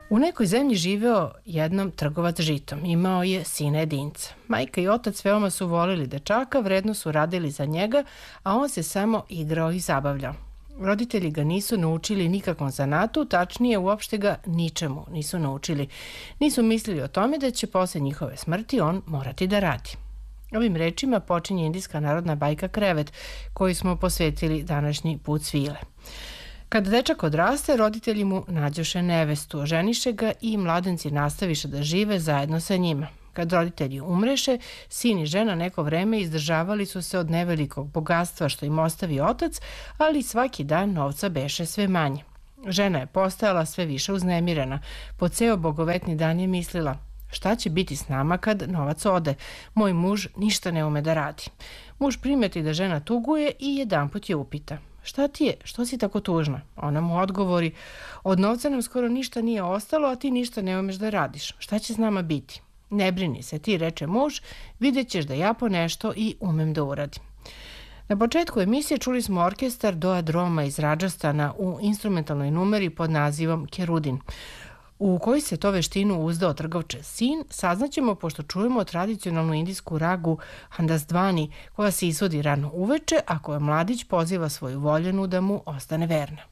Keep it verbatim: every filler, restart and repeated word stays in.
U nekoj zemlji živeo jednom trgovac žitom. Imao je sina jedinca. Majka i otac veoma su volili dečaka, vredno su radili za njega, a on se samo igrao i zabavljao. Roditelji ga nisu naučili nikakvom zanatu, tačnije uopšte ga ničemu nisu naučili. Nisu mislili o tome da će posle njihove smrti on morati da radi. Ovim rečima počinje indijska narodna bajka Krevet, koju smo posvetili današnji put svile. Kada dečak odraste, roditelji mu nađoše nevestu, oženiše ga i mladenci nastaviše da žive zajedno sa njima. Kad roditelji umreše, sin i žena neko vreme izdržavali su se od nevelikog bogatstva što im ostavi otac, ali svaki dan novca beše sve manje. Žena je postajala sve više uznemirena. Po ceo bogovetni dan je mislila: šta će biti s nama kad novac ode? Moj muž ništa ne ume da radi. Muž primeti da žena tuguje i jedanput je upita: šta ti je? Što si tako tužna? Ona mu odgovori: od novca nam skoro ništa nije ostalo, a ti ništa ne umeš da radiš. Šta će s nama biti? Ne brini se ti, reče muž, vidjet ćeš da ja po nešto i umem da uradim. Na početku emisije čuli smo orkestar Doa Droma iz Radžastana u instrumentalnoj numeri pod nazivom Kerudin. U koji se to veštinu uzdao trgovče sin, saznaćemo pošto čujemo tradicionalnu indijsku ragu Handasdvani, koja se izvodi rano uveče, a koja mladić poziva svoju voljenu da mu ostane verna.